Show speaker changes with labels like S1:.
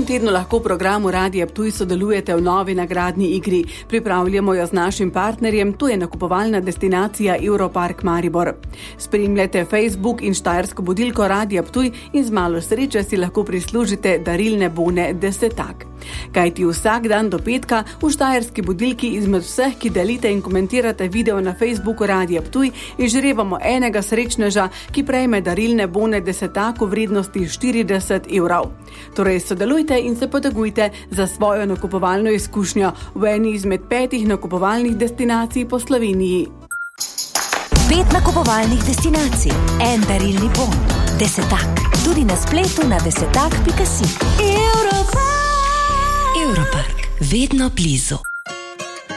S1: tem tednu lahko v programu Radia Ptuj sodelujete v novi nagradni igri. Pripravljamo jo z našim partnerjem, to je nakupovalna destinacija Europark Maribor. Spremljate Facebook in štajersko budilko Radia Ptuj in z malo sreče si lahko prislužite darilne bone desetak. Kajti vsak dan do petka v štajerski budilki izmed vseh, ki delite in komentirate video na Facebooku Radia Ptuj, izžrebamo enega srečneža, ki prejme darilne bone desetak v vrednosti 40 evrov. Torej sodelujte in se potegujte za svojo nakupovalno izkušnjo v eni izmed 5 nakupovalnih destinacij po Sloveniji.
S2: 5 nakupovalnih destinacij, en darilni bon, desetak. Tudi na spletu na desetak.si. Europark, vedno blizu.